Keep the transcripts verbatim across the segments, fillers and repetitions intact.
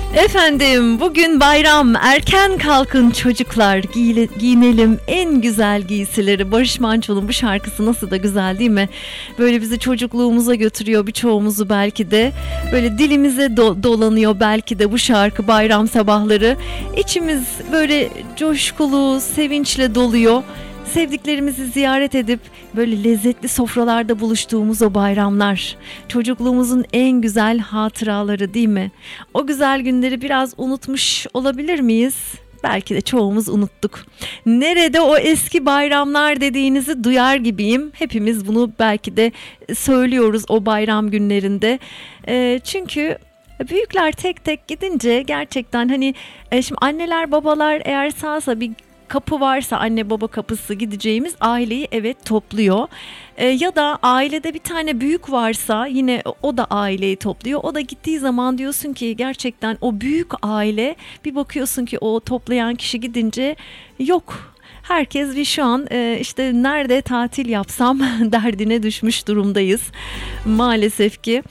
Efendim bugün bayram, erken kalkın çocuklar, Giyile, giyinelim en güzel giysileri. Barış Manço'nun bu şarkısı nasıl da güzel değil mi? Böyle bizi çocukluğumuza götürüyor, birçoğumuzu belki de. Böyle dilimize do- dolanıyor belki de bu şarkı bayram sabahları. İçimiz böyle coşkulu, sevinçle doluyor. Sevdiklerimizi ziyaret edip böyle lezzetli sofralarda buluştuğumuz o bayramlar, çocukluğumuzun en güzel hatıraları değil mi? O güzel günleri biraz unutmuş olabilir miyiz? Belki de çoğumuz unuttuk. Nerede o eski bayramlar dediğinizi duyar gibiyim. Hepimiz bunu belki de söylüyoruz o bayram günlerinde. E, çünkü büyükler tek tek gidince gerçekten hani e, şimdi anneler babalar eğer sağsa bir kapı varsa anne baba kapısı gideceğimiz aileyi evet topluyor. Ee, ya da ailede bir tane büyük varsa yine o da aileyi topluyor. O da gittiği zaman diyorsun ki gerçekten o büyük aile, bir bakıyorsun ki o toplayan kişi gidince yok. Herkes bir şu an e, işte nerede tatil yapsam derdine düşmüş durumdayız maalesef ki.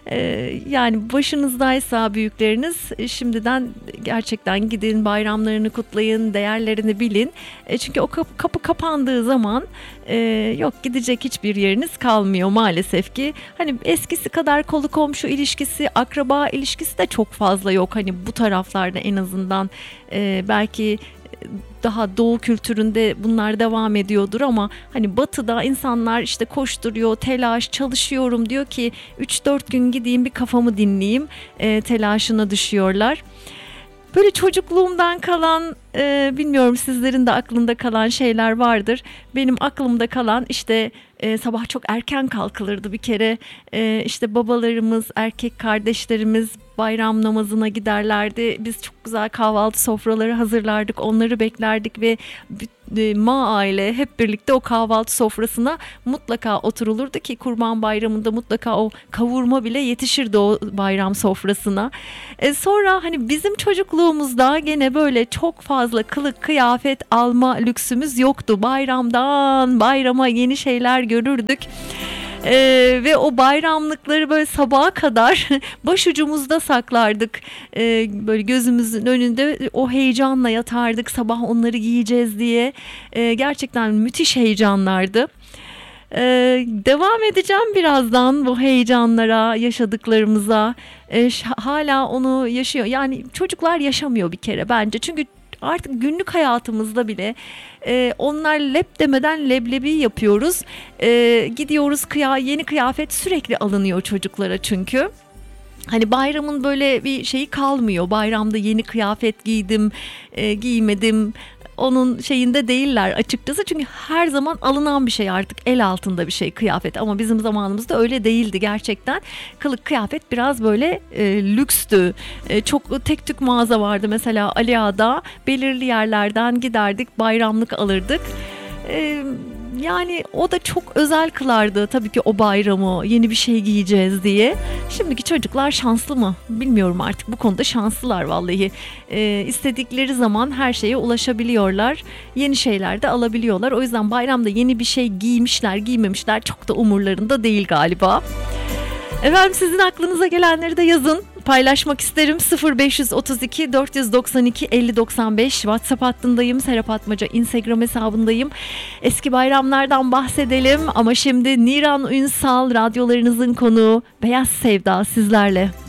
Ee, yani başınızdaysa büyükleriniz şimdiden gerçekten gidin, bayramlarını kutlayın, değerlerini bilin. E, çünkü o kapı, kapı kapandığı zaman e, yok gidecek hiçbir yeriniz kalmıyor maalesef ki. Hani eskisi kadar kolu komşu ilişkisi, akraba ilişkisi de çok fazla yok. Hani bu taraflarda en azından e, belki daha doğu kültüründe bunlar devam ediyordur ama hani batıda insanlar işte koşturuyor, telaş, çalışıyorum diyor ki üç dört gün gideyim bir kafamı dinleyeyim e, telaşına düşüyorlar. Böyle çocukluğumdan kalan e, bilmiyorum sizlerin de aklında kalan şeyler vardır. Benim aklımda kalan işte e, sabah çok erken kalkılırdı bir kere. E, işte babalarımız, erkek kardeşlerimiz bayram namazına giderlerdi. Biz çok güzel kahvaltı sofraları hazırlardık, onları beklerdik ve e, ma aile hep birlikte o kahvaltı sofrasına mutlaka oturulurdu ki Kurban Bayramı'nda mutlaka o kavurma bile yetişirdi o bayram sofrasına. E, sonra hani bizim çocukluğumuzda gene böyle çok fazla kılık kıyafet alma lüksümüz yoktu. Bayramdan bayrama yeni şeyler görürdük. Ee, ve o bayramlıkları böyle sabaha kadar başucumuzda saklardık. Ee, böyle gözümüzün önünde o heyecanla yatardık sabah onları giyeceğiz diye. Ee, gerçekten müthiş heyecanlardı. Ee, devam edeceğim birazdan bu heyecanlara, yaşadıklarımıza. Ee, hala onu yaşıyor. Yani çocuklar yaşamıyor bir kere bence. Çünkü artık günlük hayatımızda bile e, onlar lep demeden leblebi yapıyoruz. E, gidiyoruz kıya, yeni kıyafet sürekli alınıyor çocuklara çünkü. Hani bayramın böyle bir şeyi kalmıyor. Bayramda yeni kıyafet giydim, e, giymedim. Onun şeyinde değiller açıkçası çünkü her zaman alınan bir şey artık el altında bir şey kıyafet ama bizim zamanımızda öyle değildi gerçekten. Kılık kıyafet biraz böyle e, lükstü. E, çok tek tük mağaza vardı mesela Ali Ağa'da, belirli yerlerden giderdik bayramlık alırdık. E, Yani o da çok özel kılardı tabii ki o bayramı, yeni bir şey giyeceğiz diye. Şimdiki çocuklar şanslı mı? Bilmiyorum artık bu konuda şanslılar vallahi. Ee, istedikleri zaman her şeye ulaşabiliyorlar. Yeni şeyler de alabiliyorlar. O yüzden bayramda yeni bir şey giymişler, giymemişler çok da umurlarında değil galiba. Efendim sizin aklınıza gelenleri de yazın. Paylaşmak isterim. sıfır beş otuz iki dört doksan iki elli doksan beş WhatsApp hattındayım. Serap Atmaca Instagram hesabındayım. Eski bayramlardan bahsedelim ama şimdi Niran Ünsal radyolarınızın konuğu Beyaz Sevda sizlerle.